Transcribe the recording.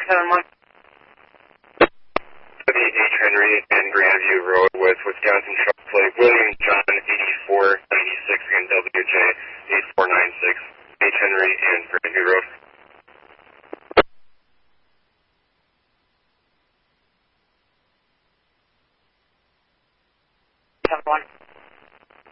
71. The H. Henry and Grandview Road with Wisconsin truck plate William John 8496 and WJ 8496. H. Henry and Grandview Road. 71.